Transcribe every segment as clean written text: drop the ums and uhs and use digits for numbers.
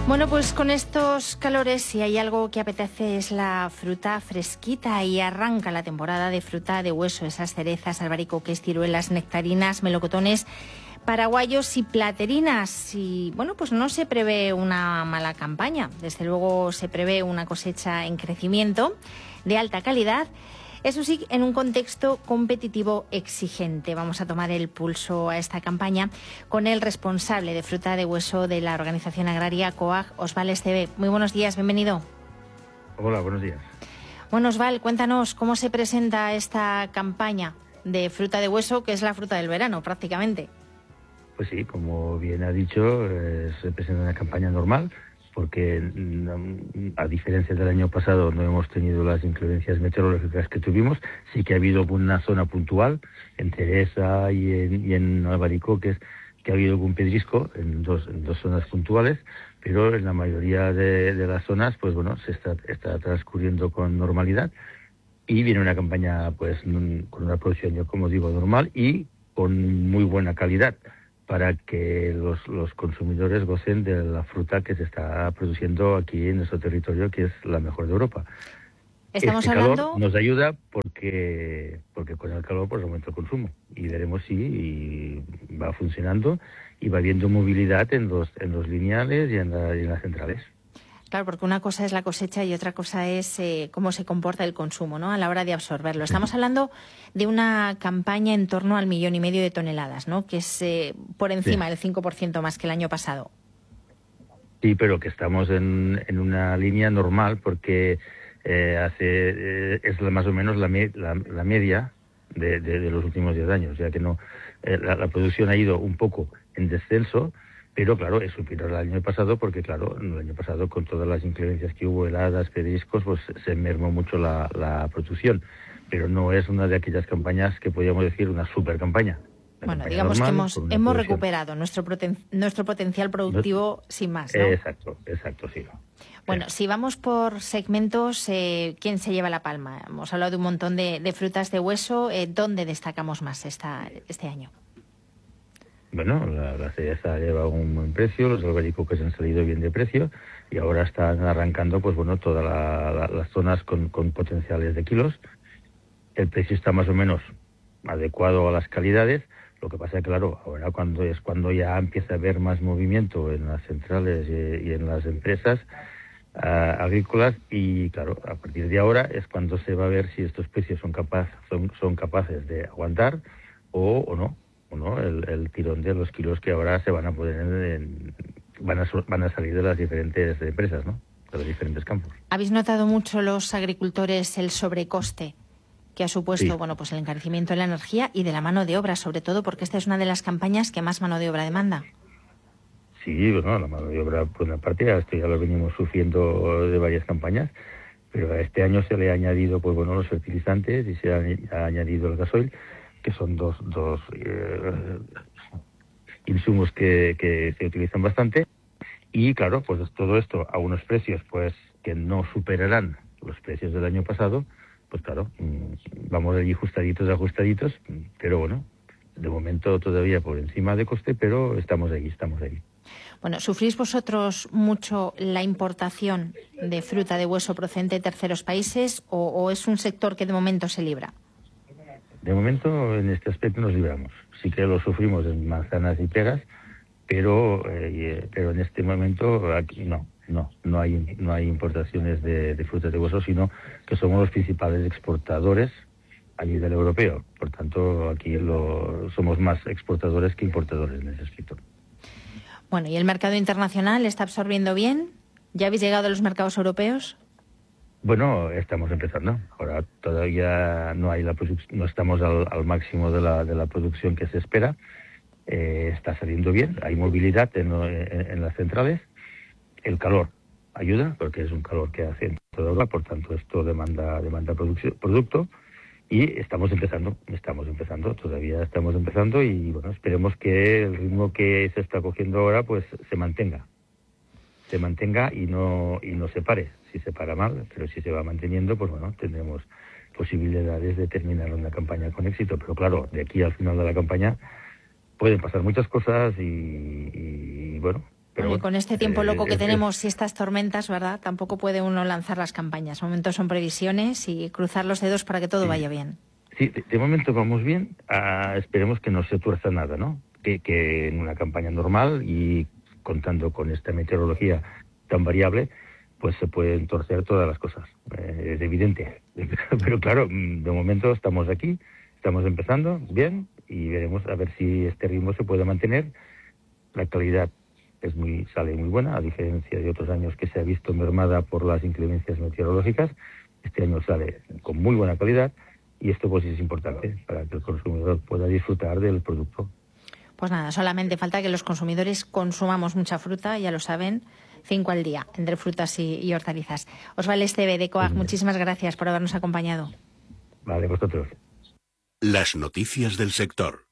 Bueno, pues con estos calores, si hay algo que apetece es la fruta fresquita y arranca la temporada de fruta de hueso, esas cerezas, albaricoques, ciruelas, nectarinas, melocotones, paraguayos y platerinas. Y bueno, pues no se prevé una mala campaña. Desde luego se prevé una cosecha en crecimiento, de alta calidad. Eso sí, en un contexto competitivo exigente. Vamos a tomar el pulso a esta campaña con el responsable de fruta de hueso de la organización agraria COAG, Osval Esteve. Muy buenos días, bienvenido. Hola, buenos días. Bueno, Osval, cuéntanos cómo se presenta esta campaña de fruta de hueso, que es la fruta del verano prácticamente. Pues sí, como bien ha dicho, se presenta una campaña normal, porque a diferencia del año pasado no hemos tenido las inclemencias meteorológicas que tuvimos. Sí que ha habido una zona puntual en Cereza y en Albaricoques, que ha habido algún pedrisco en dos zonas puntuales, pero en la mayoría de las zonas, pues bueno, se está transcurriendo con normalidad y viene una campaña pues con una producción, yo como digo, normal y con muy buena calidad, para que los consumidores gocen de la fruta que se está produciendo aquí en nuestro territorio, que es la mejor de Europa. Estamos este hablando... calor nos ayuda porque con el calor pues aumenta el consumo, y veremos si va funcionando y va habiendo movilidad en los lineales y en las centrales. Claro, porque una cosa es la cosecha y otra cosa es cómo se comporta el consumo, ¿no?, a la hora de absorberlo. Estamos hablando de una campaña en torno al 1,5 millones de toneladas, ¿no?, que es por encima del 5% más que el año pasado. Sí, pero que estamos en una línea normal, porque es más o menos la media de los últimos 10 años. O sea que no, la producción ha ido un poco en descenso, pero claro, es superior al año pasado, porque claro, el año pasado con todas las inclemencias que hubo, heladas, pedriscos, pues se mermó mucho la producción. Pero no es una de aquellas campañas que podríamos decir una super campaña. Bueno, digamos normal, que hemos recuperado nuestro potencial productivo sin más, ¿no? Exacto, sí. Bueno, si vamos por segmentos, ¿quién se lleva la palma? Hemos hablado de un montón de frutas de hueso. ¿Dónde destacamos más este año? Bueno, la cereza lleva un buen precio, los albaricoques han salido bien de precio y ahora están arrancando, pues bueno, todas las zonas con potenciales de kilos. El precio está más o menos adecuado a las calidades. Lo que pasa es que, claro, ahora cuando ya empieza a haber más movimiento en las centrales y en las empresas agrícolas, y claro, a partir de ahora es cuando se va a ver si estos precios son capaces de aguantar o no el tirón de los kilos que ahora se van a poder van a salir de las diferentes empresas, ¿no?, de los diferentes campos. ¿Habéis notado mucho los agricultores el sobrecoste que ha supuesto, sí, bueno, pues el encarecimiento de la energía y de la mano de obra, sobre todo porque esta es una de las campañas que más mano de obra demanda? Sí, bueno, la mano de obra, por una parte, esto ya lo venimos sufriendo de varias campañas, pero a este año se le ha añadido, pues bueno, los fertilizantes y se ha añadido el gasoil, que son dos insumos que se utilizan bastante. Y claro, pues todo esto a unos precios pues que no superarán los precios del año pasado. Pues claro, vamos allí ajustaditos, pero bueno, de momento todavía por encima de coste, pero estamos ahí. Bueno, ¿sufrís vosotros mucho la importación de fruta de hueso procedente de terceros países o es un sector que de momento se libra? De momento en este aspecto nos libramos. Sí que lo sufrimos en manzanas y peras, pero en este momento aquí no hay importaciones de frutas de hueso, sino que somos los principales exportadores a nivel europeo. Por tanto, aquí somos más exportadores que importadores en ese aspecto. Bueno, ¿y el mercado internacional está absorbiendo bien? ¿Ya habéis llegado a los mercados europeos? Bueno, estamos empezando. Ahora todavía no estamos al máximo de la producción que se espera. Está saliendo bien, hay movilidad en las centrales. El calor ayuda, porque es un calor que hace en toda Europa, por tanto esto demanda producto, y estamos empezando, todavía estamos empezando, y bueno, esperemos que el ritmo que se está cogiendo ahora pues se mantenga y no se pare. Si se para mal, pero si se va manteniendo, pues bueno, tendremos posibilidades de terminar una campaña con éxito. Pero claro, de aquí al final de la campaña pueden pasar muchas cosas y bueno, Pero bueno, con este tiempo loco que tenemos y estas tormentas, ¿verdad? Tampoco puede uno lanzar las campañas. De momento son previsiones y cruzar los dedos para que todo vaya bien. Sí, de momento vamos bien. Esperemos que no se tuerza nada, ¿no? Que en una campaña normal y contando con esta meteorología tan variable, pues se pueden torcer todas las cosas. Es evidente. Pero claro, de momento estamos aquí, estamos empezando bien y veremos a ver si este ritmo se puede mantener. La calidad sale muy buena, a diferencia de otros años que se ha visto mermada por las inclemencias meteorológicas. Este año sale con muy buena calidad y esto pues es importante para que el consumidor pueda disfrutar del producto. Pues nada, solamente falta que los consumidores consumamos mucha fruta, ya lo saben, 5 al día, entre frutas y hortalizas. Osvaldo Esteve, de Coag, muchísimas gracias por habernos acompañado. Vale, vosotros. Las noticias del sector.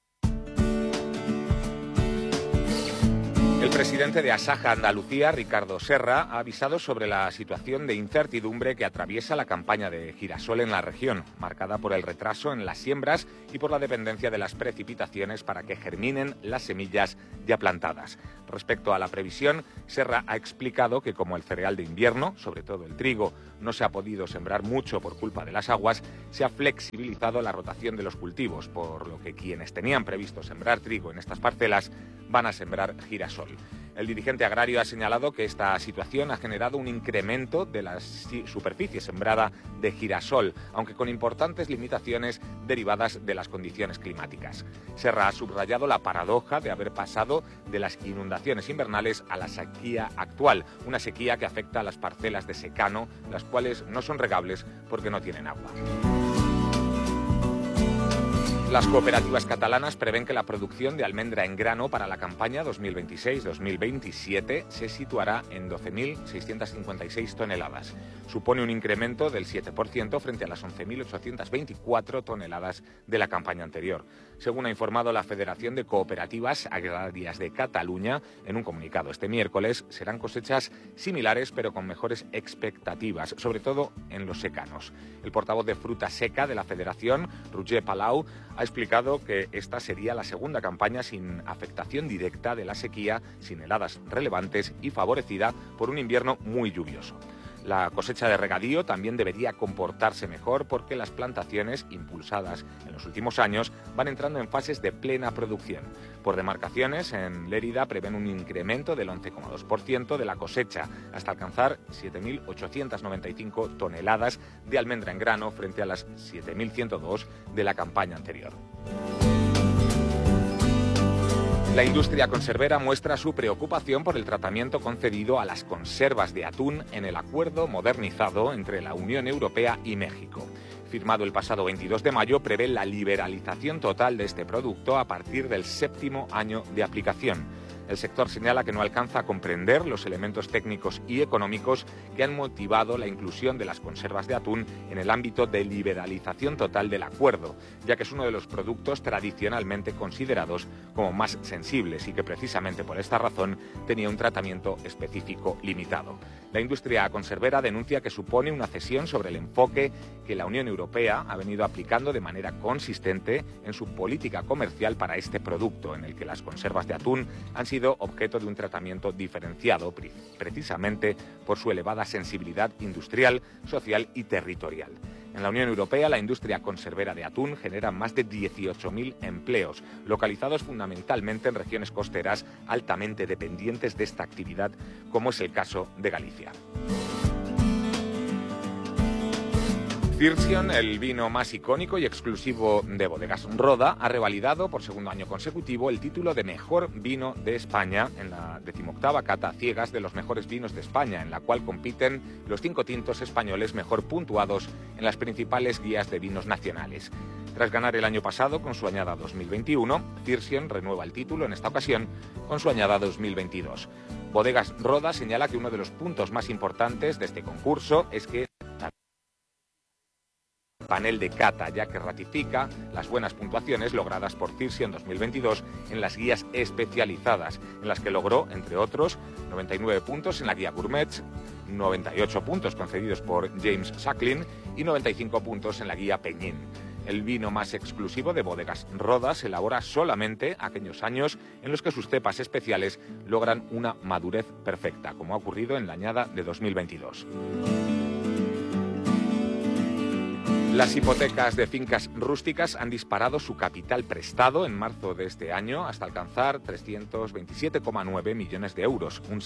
El presidente de Asaja Andalucía, Ricardo Serra, ha avisado sobre la situación de incertidumbre que atraviesa la campaña de girasol en la región, marcada por el retraso en las siembras y por la dependencia de las precipitaciones para que germinen las semillas ya plantadas. Respecto a la previsión, Serra ha explicado que como el cereal de invierno, sobre todo el trigo, no se ha podido sembrar mucho por culpa de las aguas, se ha flexibilizado la rotación de los cultivos, por lo que quienes tenían previsto sembrar trigo en estas parcelas van a sembrar girasol. El dirigente agrario ha señalado que esta situación ha generado un incremento de la superficie sembrada de girasol, aunque con importantes limitaciones derivadas de las condiciones climáticas. Serra ha subrayado la paradoja de haber pasado de las inundaciones invernales a la sequía actual, una sequía que afecta a las parcelas de secano, las cuales no son regables porque no tienen agua. Las cooperativas catalanas prevén que la producción de almendra en grano para la campaña 2026-2027 se situará en 12.656 toneladas. Supone un incremento del 7% frente a las 11.824 toneladas de la campaña anterior. Según ha informado la Federación de Cooperativas Agrarias de Cataluña, en un comunicado este miércoles, serán cosechas similares pero con mejores expectativas, sobre todo en los secanos. El portavoz de fruta seca de la Federación, Roger Palau, ha explicado que esta sería la segunda campaña sin afectación directa de la sequía, sin heladas relevantes y favorecida por un invierno muy lluvioso. La cosecha de regadío también debería comportarse mejor porque las plantaciones, impulsadas en los últimos años, van entrando en fases de plena producción. Por demarcaciones, en Lérida prevén un incremento del 11,2% de la cosecha, hasta alcanzar 7.895 toneladas de almendra en grano frente a las 7.102 de la campaña anterior. La industria conservera muestra su preocupación por el tratamiento concedido a las conservas de atún en el acuerdo modernizado entre la Unión Europea y México. Firmado el pasado 22 de mayo, prevé la liberalización total de este producto a partir del 7º año de aplicación. El sector señala que no alcanza a comprender los elementos técnicos y económicos que han motivado la inclusión de las conservas de atún en el ámbito de liberalización total del acuerdo, ya que es uno de los productos tradicionalmente considerados como más sensibles y que precisamente por esta razón tenía un tratamiento específico limitado. La industria conservera denuncia que supone una cesión sobre el enfoque que la Unión Europea ha venido aplicando de manera consistente en su política comercial para este producto, en el que las conservas de atún han sido objeto de un tratamiento diferenciado precisamente por su elevada sensibilidad industrial, social y territorial. En la Unión Europea, la industria conservera de atún genera más de 18.000 empleos, localizados fundamentalmente en regiones costeras altamente dependientes de esta actividad, como es el caso de Galicia. Thirsion, el vino más icónico y exclusivo de Bodegas Roda, ha revalidado por segundo año consecutivo el título de mejor vino de España en la 18ª cata a ciegas de los mejores vinos de España, en la cual compiten los 5 tintos españoles mejor puntuados en las principales guías de vinos nacionales. Tras ganar el año pasado con su añada 2021, Thirsion renueva el título en esta ocasión con su añada 2022. Bodegas Roda señala que uno de los puntos más importantes de este concurso es que panel de cata, ya que ratifica las buenas puntuaciones logradas por Thirsion 2022 en las guías especializadas, en las que logró, entre otros, 99 puntos en la guía Gourmet, 98 puntos concedidos por James Suckling y 95 puntos en la guía Peñín. El vino más exclusivo de Bodegas Roda se elabora solamente aquellos años en los que sus cepas especiales logran una madurez perfecta, como ha ocurrido en la añada de 2022. Las hipotecas de fincas rústicas han disparado su capital prestado en marzo de este año hasta alcanzar 327,9 millones de euros, un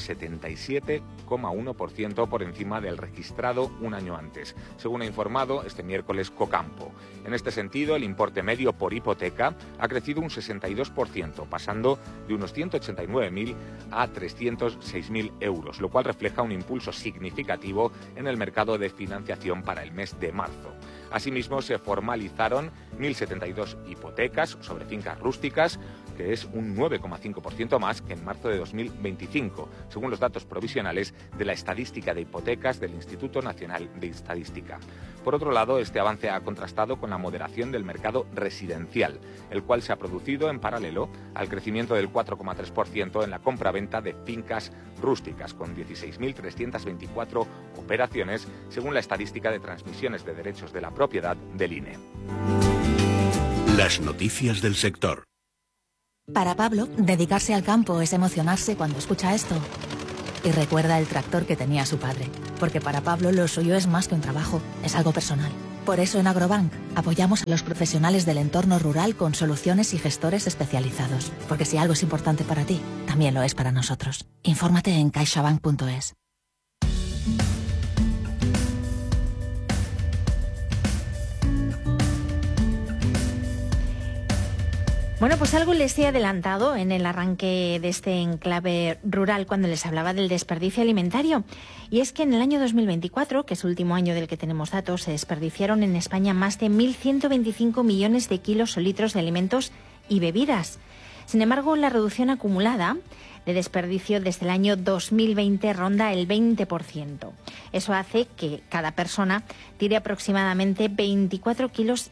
77,1% por encima del registrado un año antes, según ha informado este miércoles Cocampo. En este sentido, el importe medio por hipoteca ha crecido un 62%, pasando de unos 189.000 a 306.000 euros, lo cual refleja un impulso significativo en el mercado de financiación para el mes de marzo. Asimismo, se formalizaron 1.072 hipotecas sobre fincas rústicas, que es un 9,5% más que en marzo de 2025, según los datos provisionales de la Estadística de Hipotecas del Instituto Nacional de Estadística. Por otro lado, este avance ha contrastado con la moderación del mercado residencial, el cual se ha producido en paralelo al crecimiento del 4,3% en la compraventa de fincas rústicas, con 16.324 operaciones, según la Estadística de Transmisiones de Derechos de la Propiedad del INE. Las noticias del sector. Para Pablo, dedicarse al campo es emocionarse cuando escucha esto. Y recuerda el tractor que tenía su padre, porque para Pablo lo suyo es más que un trabajo, es algo personal. Por eso en Agrobank apoyamos a los profesionales del entorno rural con soluciones y gestores especializados, porque si algo es importante para ti, también lo es para nosotros. Infórmate en caixabank.es. Bueno, pues algo les he adelantado en el arranque de este enclave rural cuando les hablaba del desperdicio alimentario. Y es que en el año 2024, que es el último año del que tenemos datos, se desperdiciaron en España más de 1.125 millones de kilos o litros de alimentos y bebidas. Sin embargo, la reducción acumulada de desperdicio desde el año 2020 ronda el 20%. Eso hace que cada persona tire aproximadamente 24,5 kilos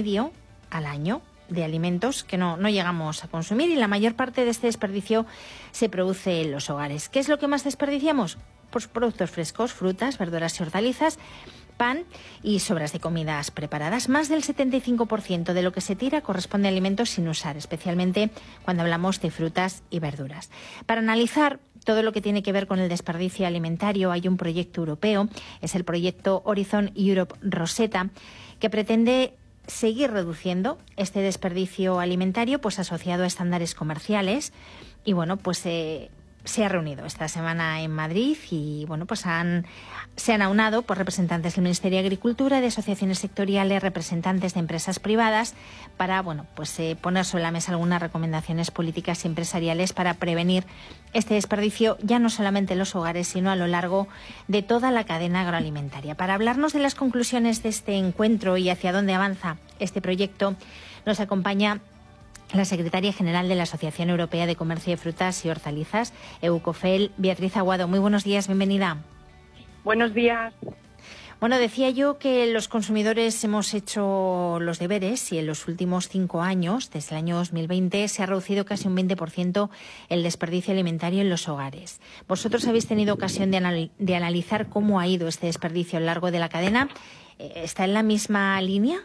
al año de alimentos que no llegamos a consumir, y la mayor parte de este desperdicio se produce en los hogares. ¿Qué es lo que más desperdiciamos? Pues productos frescos, frutas, verduras y hortalizas, pan y sobras de comidas preparadas. Más del 75% de lo que se tira corresponde a alimentos sin usar, especialmente cuando hablamos de frutas y verduras. Para analizar todo lo que tiene que ver con el desperdicio alimentario, hay un proyecto europeo, es el proyecto Horizon Europe Rosetta, que pretende seguir reduciendo este desperdicio alimentario, pues asociado a estándares comerciales. Y bueno, pues se ha reunido esta semana en Madrid y bueno, pues se han aunado por representantes del Ministerio de Agricultura, de asociaciones sectoriales, representantes de empresas privadas, para bueno, pues poner sobre la mesa algunas recomendaciones políticas y empresariales para prevenir este desperdicio, ya no solamente en los hogares, sino a lo largo de toda la cadena agroalimentaria. Para hablarnos de las conclusiones de este encuentro y hacia dónde avanza este proyecto, nos acompaña la secretaria general de la Asociación Europea de Comercio de Frutas y Hortalizas, EUCOFEL, Beatriz Aguado. Muy buenos días, bienvenida. Buenos días. Bueno, decía yo que los consumidores hemos hecho los deberes y en los últimos 5 años, desde el año 2020, se ha reducido casi un 20% el desperdicio alimentario en los hogares. ¿Vosotros habéis tenido ocasión de analizar cómo ha ido este desperdicio a lo largo de la cadena? ¿Está en la misma línea?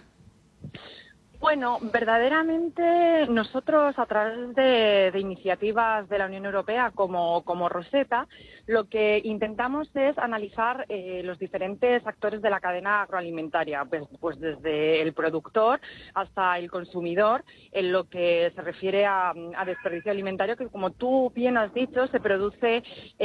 Bueno, verdaderamente nosotros, a través de iniciativas de la Unión Europea como Rosetta, lo que intentamos es analizar los diferentes actores de la cadena agroalimentaria, pues desde el productor hasta el consumidor, en lo que se refiere a desperdicio alimentario, que como tú bien has dicho, se produce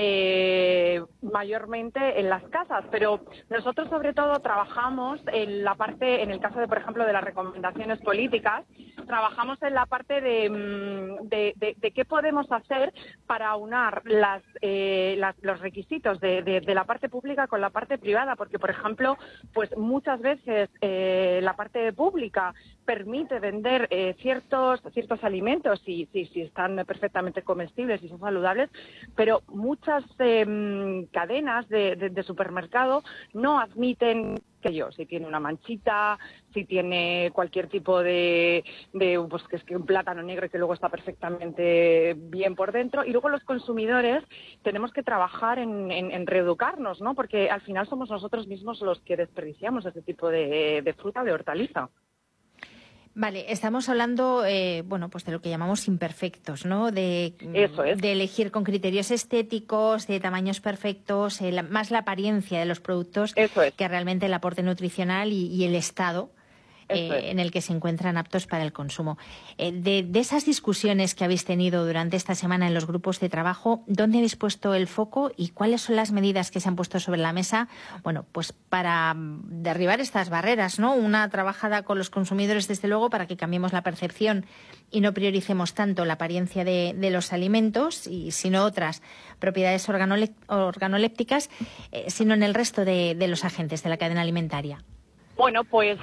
mayormente en las casas, pero nosotros sobre todo trabajamos en la parte, en el caso de, por ejemplo, de las recomendaciones políticas, trabajamos en la parte de qué podemos hacer para aunar los requisitos de la parte pública con la parte privada, porque, por ejemplo, pues muchas veces la parte pública permite vender ciertos alimentos si están perfectamente comestibles y son saludables, pero muchas cadenas de supermercado no admiten si tiene una manchita, si tiene cualquier tipo pues que es que un plátano negro que luego está perfectamente bien por dentro, y luego los consumidores tenemos que trabajar en reeducarnos, ¿no? Porque al final somos nosotros mismos los que desperdiciamos ese tipo de fruta, de hortaliza. Vale, estamos hablando, pues de lo que llamamos imperfectos, ¿no? Eso es. De elegir con criterios estéticos, de tamaños perfectos, más la apariencia de los productos que realmente el aporte nutricional y el estado en el que se encuentran aptos para el consumo. De esas discusiones que habéis tenido durante esta semana en los grupos de trabajo, ¿dónde habéis puesto el foco y cuáles son las medidas que se han puesto sobre la mesa? Bueno, pues para derribar estas barreras, ¿no? Una trabajada con los consumidores, desde luego, para que cambiemos la percepción y no prioricemos tanto la apariencia de los alimentos, y sino otras propiedades organolépticas, sino en el resto de los agentes de la cadena alimentaria. Bueno, pues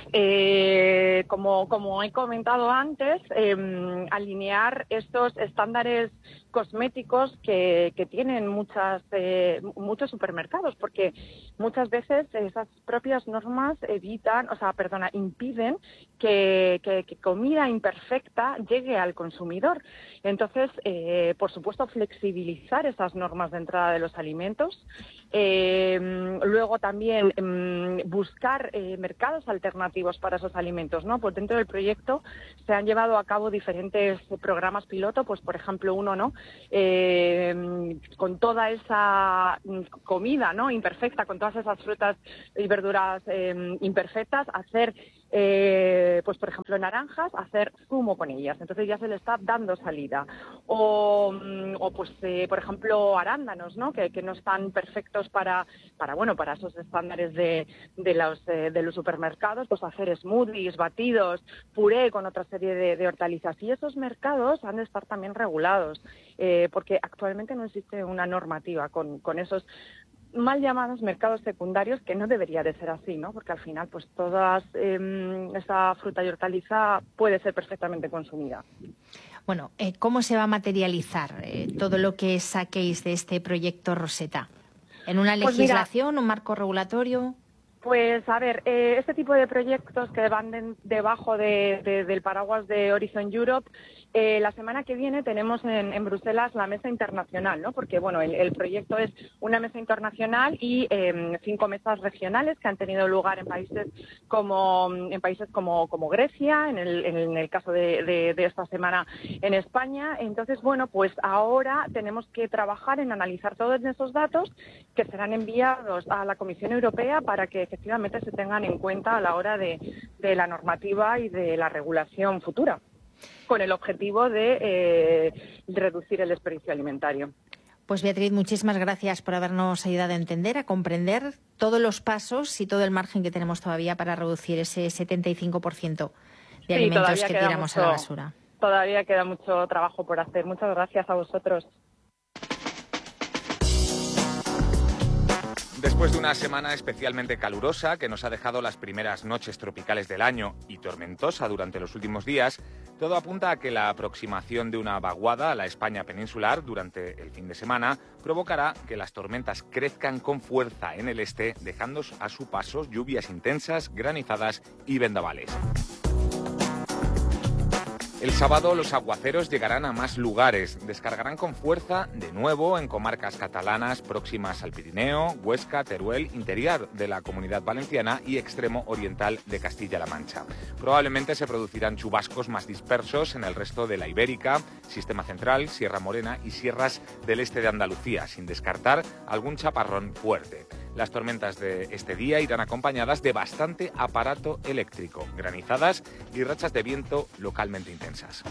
como he comentado antes, alinear estos estándares cosméticos que tienen muchos supermercados, porque muchas veces esas propias normas impiden que comida imperfecta llegue al consumidor. Entonces, por supuesto, flexibilizar esas normas de entrada de los alimentos. Luego también buscar mercados alternativos para esos alimentos, ¿no? Pues dentro del proyecto se han llevado a cabo diferentes programas piloto, pues por ejemplo uno, ¿no? Con toda esa comida, ¿no? Imperfecta, con todas esas frutas y verduras imperfectas, hacer pues por ejemplo naranjas, hacer zumo con ellas, entonces ya se le está dando salida. O por ejemplo arándanos, ¿no? Que no están perfectos para esos estándares de los supermercados, pues hacer smoothies, batidos, puré con otra serie de hortalizas. Y esos mercados han de estar también regulados, porque actualmente no existe una normativa con esos mal llamados mercados secundarios, que no debería de ser así, ¿no? Porque al final, pues esa fruta y hortaliza puede ser perfectamente consumida. Bueno, ¿cómo se va a materializar todo lo que saquéis de este proyecto Rosetta? ¿En una legislación, un marco regulatorio? Pues a ver, este tipo de proyectos que van debajo del paraguas de Horizon Europe, la semana que viene tenemos en Bruselas la mesa internacional, ¿no? Porque bueno, el proyecto es una mesa internacional y 5 mesas regionales que han tenido lugar en países como Grecia, en el caso de esta semana en España. Entonces, bueno, pues ahora tenemos que trabajar en analizar todos esos datos que serán enviados a la Comisión Europea para que efectivamente se tengan en cuenta a la hora de la normativa y de la regulación futura, con el objetivo de reducir el desperdicio alimentario. Pues Beatriz, muchísimas gracias por habernos ayudado a entender, a comprender todos los pasos y todo el margen que tenemos todavía para reducir ese 75% de alimentos que tiramos a la basura. Todavía queda mucho trabajo por hacer. Muchas gracias a vosotros. Después de una semana especialmente calurosa que nos ha dejado las primeras noches tropicales del año y tormentosa durante los últimos días, todo apunta a que la aproximación de una vaguada a la España peninsular durante el fin de semana provocará que las tormentas crezcan con fuerza en el este, dejando a su paso lluvias intensas, granizadas y vendavales. El sábado los aguaceros llegarán a más lugares, descargarán con fuerza de nuevo en comarcas catalanas próximas al Pirineo, Huesca, Teruel, interior de la Comunidad Valenciana y extremo oriental de Castilla-La Mancha. Probablemente se producirán chubascos más dispersos en el resto de la Ibérica, Sistema Central, Sierra Morena y sierras del este de Andalucía, sin descartar algún chaparrón fuerte. Las tormentas de este día irán acompañadas de bastante aparato eléctrico, granizadas y rachas de viento localmente intensas.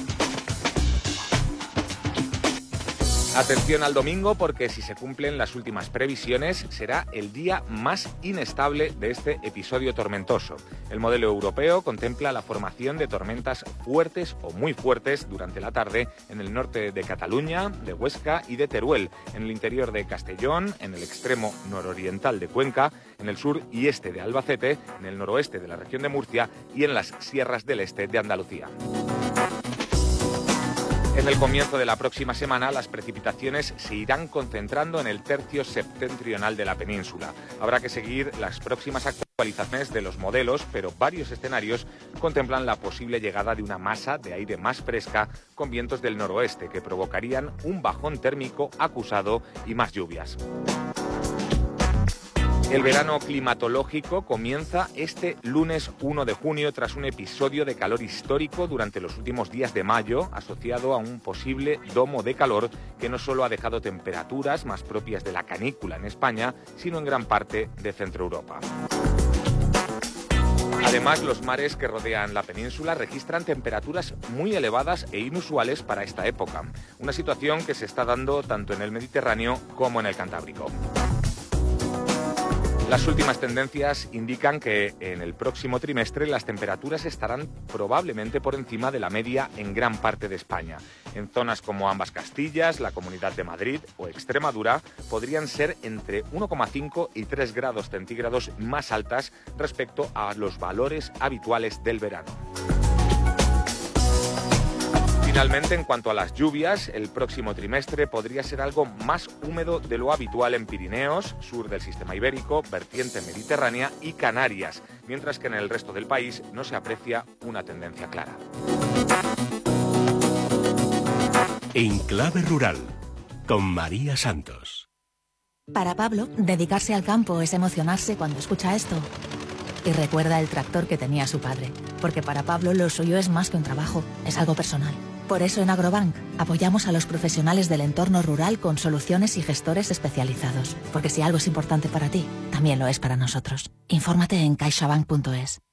Atención al domingo, porque si se cumplen las últimas previsiones, será el día más inestable de este episodio tormentoso. El modelo europeo contempla la formación de tormentas fuertes o muy fuertes durante la tarde en el norte de Cataluña, de Huesca y de Teruel, en el interior de Castellón, en el extremo nororiental de Cuenca, en el sur y este de Albacete, en el noroeste de la región de Murcia y en las sierras del este de Andalucía. En el comienzo de la próxima semana, las precipitaciones se irán concentrando en el tercio septentrional de la península. Habrá que seguir las próximas actualizaciones de los modelos, pero varios escenarios contemplan la posible llegada de una masa de aire más fresca con vientos del noroeste que provocarían un bajón térmico acusado y más lluvias. El verano climatológico comienza este lunes 1 de junio tras un episodio de calor histórico durante los últimos días de mayo, asociado a un posible domo de calor que no solo ha dejado temperaturas más propias de la canícula en España, sino en gran parte de Centroeuropa. Además, los mares que rodean la península registran temperaturas muy elevadas e inusuales para esta época, una situación que se está dando tanto en el Mediterráneo como en el Cantábrico. Las últimas tendencias indican que en el próximo trimestre las temperaturas estarán probablemente por encima de la media en gran parte de España. En zonas como ambas Castillas, la Comunidad de Madrid o Extremadura podrían ser entre 1,5 y 3 grados centígrados más altas respecto a los valores habituales del verano. Finalmente, en cuanto a las lluvias, el próximo trimestre podría ser algo más húmedo de lo habitual en Pirineos, sur del sistema ibérico, vertiente mediterránea y Canarias, mientras que en el resto del país no se aprecia una tendencia clara. En Clave Rural, con María Santos. Para Pablo, dedicarse al campo es emocionarse cuando escucha esto. Y recuerda el tractor que tenía su padre, porque para Pablo lo suyo es más que un trabajo, es algo personal. Por eso en Agrobank apoyamos a los profesionales del entorno rural con soluciones y gestores especializados. Porque si algo es importante para ti, también lo es para nosotros. Infórmate en caixabank.es.